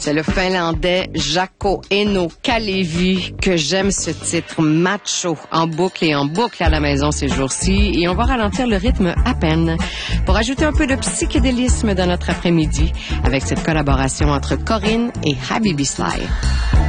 C'est le Finlandais Jaakko Eino Kalevi que j'aime ce titre macho en boucle à la maison ces jours-ci et on va ralentir le rythme à peine pour ajouter un peu de psychédélisme dans notre après-midi avec cette collaboration entre Corinne et Habibi Sly.